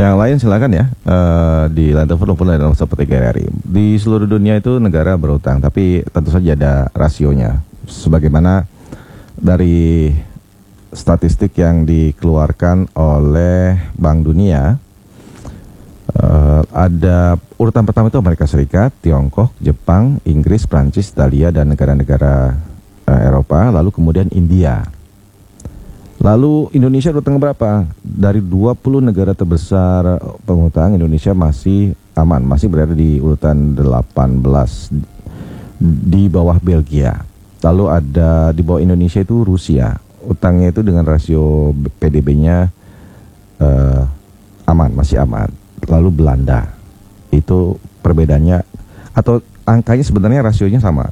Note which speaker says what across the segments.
Speaker 1: Yang lain silakan ya, di line telepon maupun dalam seperti GRRI. Di seluruh dunia itu negara berutang, tapi tentu saja ada rasionya. Sebagaimana dari statistik yang dikeluarkan oleh Bank Dunia, ada urutan pertama itu Amerika Serikat, Tiongkok, Jepang, Inggris, Prancis, Italia, dan negara-negara Eropa, lalu kemudian India. Lalu Indonesia urutan berapa? Dari 20 negara terbesar pengutang, Indonesia masih aman, masih berada di urutan 18 di bawah Belgia. Lalu ada di bawah Indonesia itu Rusia, utangnya itu dengan rasio PDB-nya aman, masih aman. Lalu Belanda, itu perbedaannya atau angkanya sebenarnya rasionya sama,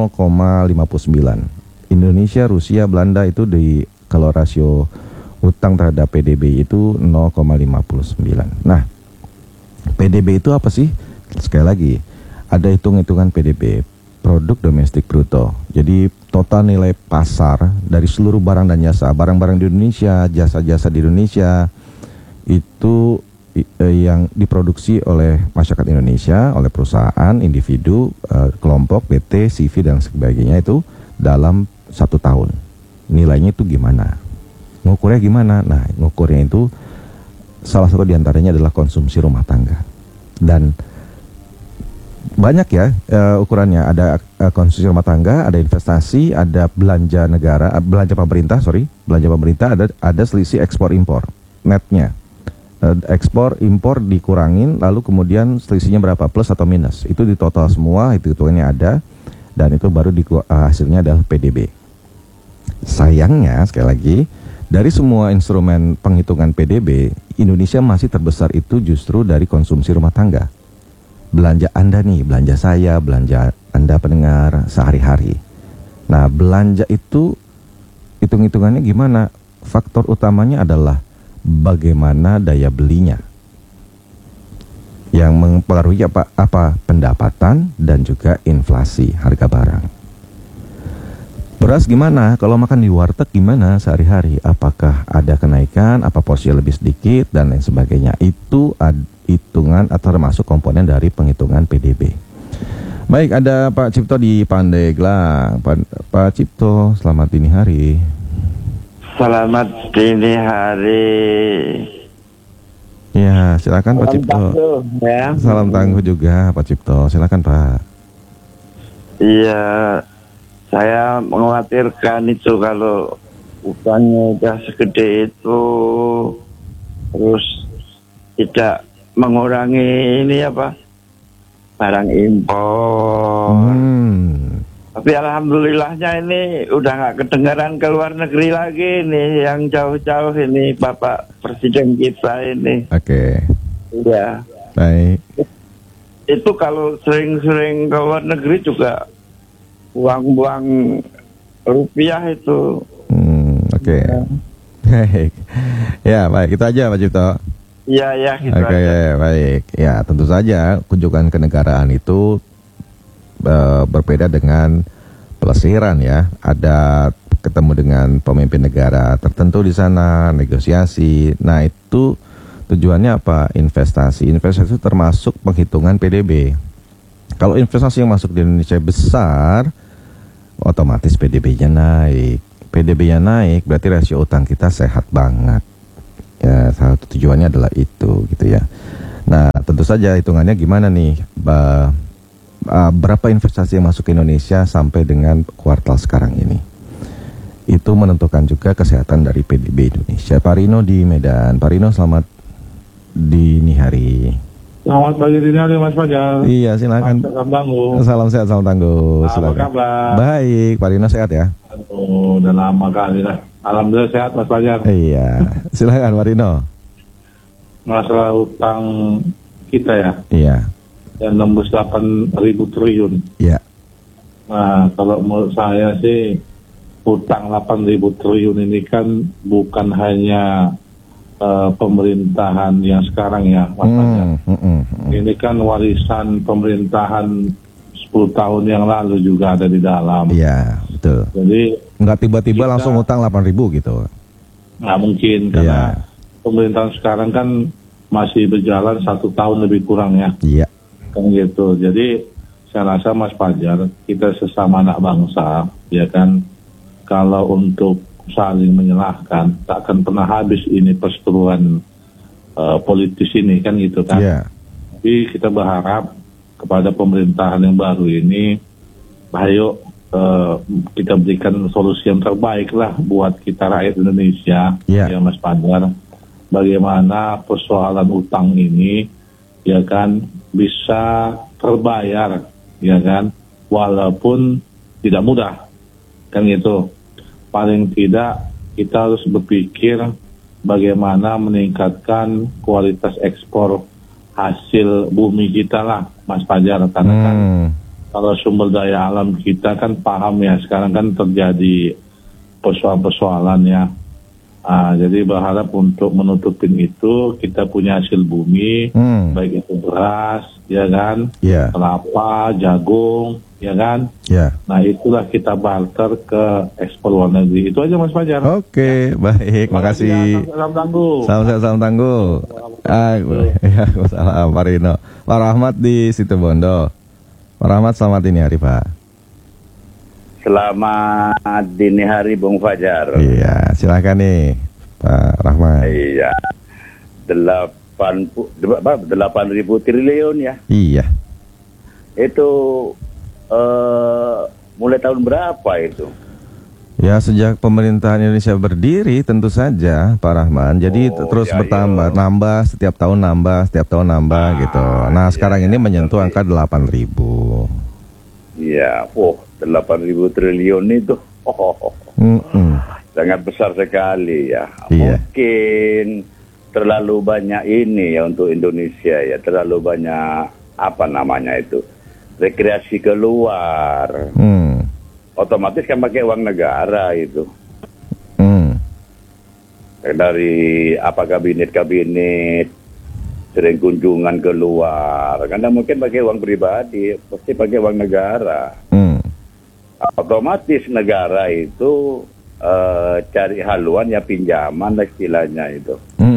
Speaker 1: 0,59. Indonesia, Rusia, Belanda itu kalau rasio utang terhadap PDB itu 0,59. Nah, PDB itu apa sih? Sekali lagi, ada hitung-hitungan PDB, produk domestik bruto. Jadi total nilai pasar dari seluruh barang dan jasa, barang-barang di Indonesia, jasa-jasa di Indonesia, itu yang diproduksi oleh masyarakat Indonesia, oleh perusahaan, individu, kelompok, PT, CV, dan sebagainya itu dalam 1 tahun. Nilainya itu gimana? Ngukurnya gimana? Nah, ngukurnya itu salah satu diantaranya adalah konsumsi rumah tangga. Dan banyak ya ukurannya. Ada konsumsi rumah tangga, ada investasi, ada belanja negara, belanja pemerintah, ada selisih ekspor impor. Netnya ekspor impor dikurangin, lalu kemudian selisihnya berapa, plus atau minus. Itu di total semua, itu hitungannya ada, dan itu baru hasilnya adalah PDB. Sayangnya sekali lagi, dari semua instrumen penghitungan PDB, Indonesia masih terbesar itu justru dari konsumsi rumah tangga. Belanja Anda nih, belanja saya, belanja Anda pendengar sehari-hari. Nah, belanja itu hitung-hitungannya gimana? Faktor utamanya adalah bagaimana daya belinya. Yang mempengaruhi apa? Pendapatan dan juga inflasi harga barang. Beras gimana? Kalau makan di warteg gimana sehari-hari? Apakah ada kenaikan? Apa porsinya lebih sedikit? Dan lain sebagainya. Itu hitungan atau termasuk komponen dari penghitungan PDB. Baik, ada Pak Cipto di Pandeglang. Pak Cipto, selamat dini hari.
Speaker 2: Selamat dini hari.
Speaker 1: Ya, silakan Pak Cipto.
Speaker 2: Tangguh, ya.
Speaker 1: Salam tangguh juga Pak Cipto. Silakan Pak.
Speaker 2: Iya. Saya mengkhawatirkan itu kalau utangnya udah segede itu, terus tidak mengurangi barang impor. Tapi alhamdulillahnya ini udah nggak kedengaran ke luar negeri lagi nih, yang jauh-jauh ini Bapak Presiden kita ini.
Speaker 1: Oke.
Speaker 2: Iya.
Speaker 1: Baik.
Speaker 2: Itu kalau sering-sering ke luar negeri juga buang-buang rupiah itu.
Speaker 1: Oke. Baik. Ya, baik. Itu aja Pak Cipto.
Speaker 2: Iya, gitu
Speaker 1: aja. Oke, baik. Ya, tentu saja kunjungan kenegaraan itu berbeda dengan pelesiran ya. Ada ketemu dengan pemimpin negara tertentu di sana, negosiasi. Nah, itu tujuannya apa? Investasi. Investasi itu termasuk penghitungan PDB. Kalau investasi yang masuk di Indonesia besar, otomatis PDB-nya naik. PDB-nya naik berarti rasio utang kita sehat banget. Ya, salah satu tujuannya adalah itu gitu ya. Nah, tentu saja hitungannya gimana nih? Berapa investasi yang masuk ke Indonesia sampai dengan kuartal sekarang ini? Itu menentukan juga kesehatan dari PDB Indonesia. Pak Rino di Medan. Pak Rino, selamat dini hari.
Speaker 3: Selamat pagi dini hari Mas Fajar.
Speaker 1: Iya, silakan. Salam sehat, salam tangguh. Silakan.
Speaker 3: Apa kabar?
Speaker 1: Baik, Pak Rino sehat ya?
Speaker 3: Udah lama kali lah. Alhamdulillah sehat Mas Fajar.
Speaker 1: Iya, silakan Pak Rino.
Speaker 3: Masalah utang kita ya.
Speaker 1: Iya.
Speaker 3: Yang nembus 8.000 triliun.
Speaker 1: Iya.
Speaker 3: Nah, kalau menurut saya sih utang 8.000 triliun ini kan bukan hanya pemerintahan yang sekarang ya, makanya ini kan warisan pemerintahan 10 tahun yang lalu juga ada di dalam.
Speaker 1: Iya, betul.
Speaker 3: Jadi
Speaker 1: nggak tiba-tiba langsung utang 8.000 gitu.
Speaker 3: Nggak mungkin karena pemerintahan sekarang kan masih berjalan 1 tahun lebih kurang ya.
Speaker 1: Iya.
Speaker 3: Kan gitu. Jadi saya rasa Mas Fajar, kita sesama anak bangsa, ya kan, kalau untuk saling menyalahkan, tak akan pernah habis ini perseteruan politis ini, kan gitu kan.
Speaker 1: Iya.
Speaker 3: Tapi kita berharap kepada pemerintahan yang baru ini, ayo kita berikan solusi yang terbaik lah buat kita rakyat Indonesia,
Speaker 1: Iya.
Speaker 3: ya Mas Fajar. Bagaimana persoalan utang ini, ya kan, bisa terbayar, ya kan, walaupun tidak mudah, kan gitu. Paling tidak kita harus berpikir bagaimana meningkatkan kualitas ekspor hasil bumi kita lah, Mas Fajar. Karena kan kalau sumber daya alam kita kan paham ya, sekarang kan terjadi persoalan-persoalan ya. Jadi berharap untuk menutupin itu kita punya hasil bumi, baik itu beras, ya kan,
Speaker 1: Iya.
Speaker 3: kelapa, jagung, ya kan.
Speaker 1: Iya.
Speaker 3: Nah itulah kita barter ke ekspor luar negeri. Itu aja Mas Fajar.
Speaker 1: Oke, baik, makasih.
Speaker 3: Salam tangguh.
Speaker 1: Salam tangguh. Ya, Waalaikumsalam, Pak Rino. Pak Rahmat di Situbondo. Pak Rahmat, selamat ini hari, Pak.
Speaker 2: Selamat dini hari Bung Fajar.
Speaker 1: Iya, silakan nih, Pak Rahmat.
Speaker 2: Iya. 8.000 triliun ya.
Speaker 1: Iya.
Speaker 2: Itu mulai tahun berapa itu?
Speaker 1: Ya, sejak pemerintahan Indonesia berdiri tentu saja, Pak Rahman. Jadi terus bertambah, nambah setiap tahun nambah gitu. Nah, sekarang ini menyentuh angka 8.000.
Speaker 2: Iya, 8.000 triliun itu. Sangat besar sekali ya.
Speaker 1: Iya.
Speaker 2: Mungkin terlalu banyak ini ya untuk Indonesia ya, terlalu banyak apa namanya itu, rekreasi keluar. Otomatis kan pakai uang negara itu. Dari apa kabinet sering kunjungan keluar, karena mungkin pakai uang pribadi, pasti pakai uang negara. Otomatis negara itu cari haluan ya pinjaman lah istilahnya itu.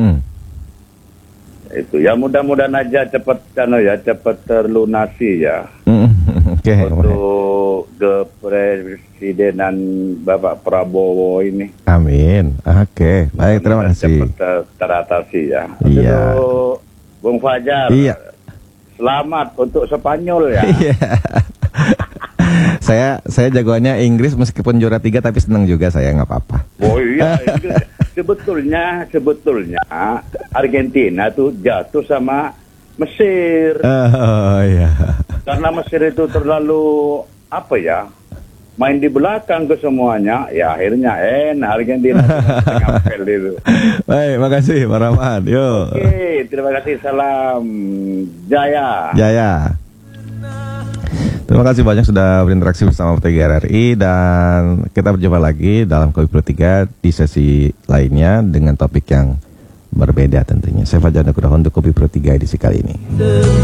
Speaker 2: Itu ya mudah-mudahan aja cepat terlunasi ya. Untuk kepresidenan Bapak Prabowo ini.
Speaker 1: Amin. Oke, baik, terima kasih.
Speaker 2: Cepat teratasi ya.
Speaker 1: Iya.
Speaker 2: Untuk Bung Fajar.
Speaker 1: Iya.
Speaker 2: Selamat untuk Spanyol ya.
Speaker 1: Iya. Saya jagoannya Inggris meskipun juara 3, tapi senang juga saya, nggak apa-apa.
Speaker 2: Oh iya, sebetulnya Argentina tuh jatuh sama Mesir.
Speaker 1: Oh iya.
Speaker 2: Karena Mesir itu terlalu apa ya, main di belakang ke semuanya, ya akhirnya Argentina ngapel itu.
Speaker 1: Baik, makasih Pak Rahmat. Yuk.
Speaker 2: Oke, terima kasih, salam Jaya.
Speaker 1: Jaya. Terima kasih banyak sudah berinteraksi bersama PTGRRI, dan kita berjumpa lagi dalam Kopi Pro 3 di sesi lainnya dengan topik yang berbeda tentunya. Saya Fajar Nugraha untuk Kopi Pro 3 edisi kali ini.